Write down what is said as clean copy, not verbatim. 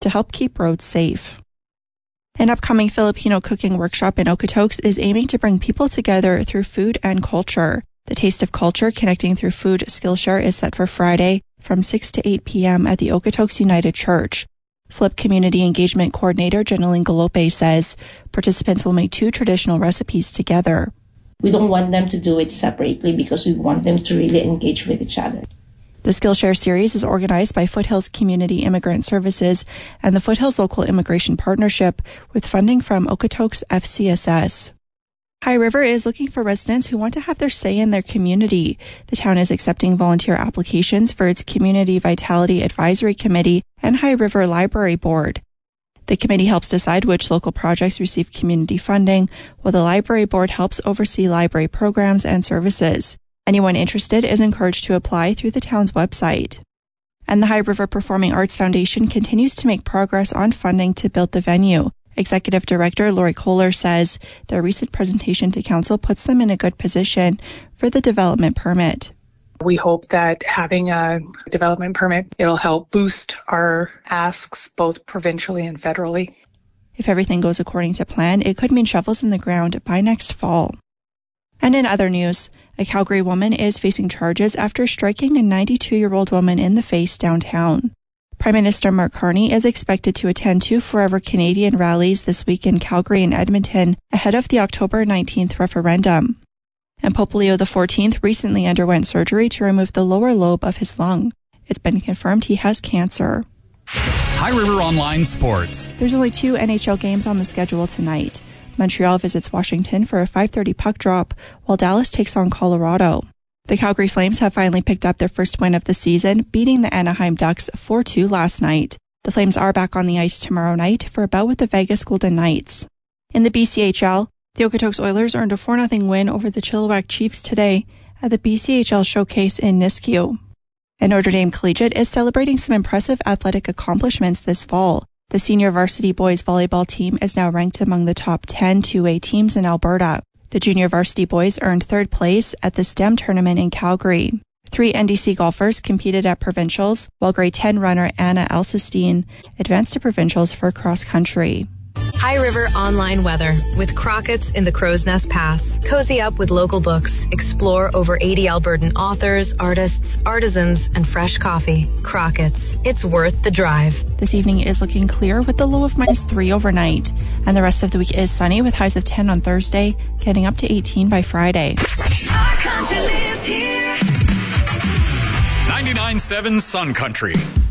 to help keep roads safe. An upcoming Filipino cooking workshop in Okotoks is aiming to bring people together through food and culture. The Taste of Culture Connecting Through Food Skillshare is set for Friday from 6 to 8 p.m. at the Okotoks United Church. Flip Community Engagement Coordinator Jeneline Galope says participants will make 2 traditional recipes together. We don't want them to do it separately because we want them to really engage with each other. The Skillshare series is organized by Foothills Community Immigrant Services and the Foothills Local Immigration Partnership with funding from Okotoks FCSS. High River is looking for residents who want to have their say in their community. The town is accepting volunteer applications for its Community Vitality Advisory Committee and High River Library Board. The committee helps decide which local projects receive community funding, while the library board helps oversee library programs and services. Anyone interested is encouraged to apply through the town's website. And the High River Performing Arts Foundation continues to make progress on funding to build the venue. Executive Director Lori Kohler says their recent presentation to council puts them in a good position for the development permit. We hope that having a development permit, it'll help boost our asks both provincially and federally. If everything goes according to plan, it could mean shovels in the ground by next fall. And in other news, a Calgary woman is facing charges after striking a 92-year-old woman in the face downtown. Prime Minister Mark Carney is expected to attend 2 Forever Canadian rallies this week in Calgary and Edmonton ahead of the October 19th referendum. And Pope Leo XIV recently underwent surgery to remove the lower lobe of his lung. It's been confirmed he has cancer. High River Online Sports. There's only 2 NHL games on the schedule tonight. Montreal visits Washington for a 5:30 puck drop, while Dallas takes on Colorado. The Calgary Flames have finally picked up their first win of the season, beating the Anaheim Ducks 4-2 last night. The Flames are back on the ice tomorrow night for a bout with the Vegas Golden Knights. In the BCHL, the Okotoks Oilers earned a 4-0 win over the Chilliwack Chiefs today at the BCHL Showcase in Nisku. And Notre Dame Collegiate is celebrating some impressive athletic accomplishments this fall. The senior varsity boys volleyball team is now ranked among the top 10 2A teams in Alberta. The junior varsity boys earned 3rd place at the STEM tournament in Calgary. 3 NDC golfers competed at provincials, while grade 10 runner Anna Elsestein advanced to provincials for cross country. High River Online Weather with Crockett's in the Crow's Nest Pass. Cozy up with local books. Explore over 80 Albertan authors, artists, artisans, and fresh coffee. Crockett's. It's worth the drive. This evening is looking clear with the low of -3 overnight. And the rest of the week is sunny with highs of 10 on Thursday, getting up to 18 by Friday. Our country lives here. 99.7 Sun Country.